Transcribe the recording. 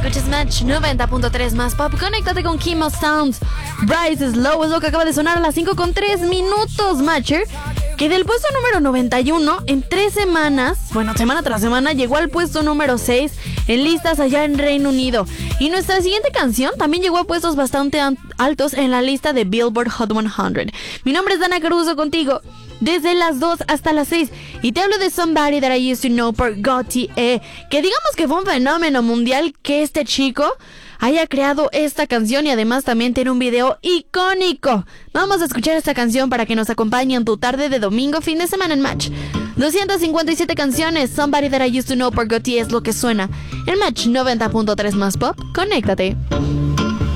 Escuchas Match 90.3 más pop. Conéctate con Kimo Sounds. Bryce Slow es lo que acaba de sonar a las 5:03 Matcher, que del puesto número 91 en 3 semanas, semana tras semana, llegó al puesto número 6 en listas allá en Reino Unido. Y nuestra siguiente canción también llegó a puestos bastante altos en la lista de Billboard Hot 100. Mi nombre es Dana Caruso, contigo desde las 2 hasta las 6, y te hablo de Somebody That I Used to Know por Gautier, que digamos que fue un fenómeno mundial que este chico haya creado esta canción, y además también tiene un video icónico. Vamos a escuchar esta canción para que nos acompañe en tu tarde de domingo, fin de semana en Match. 257 canciones, Somebody That I Used to Know por Gautier es lo que suena en Match 90.3 más pop. Conéctate.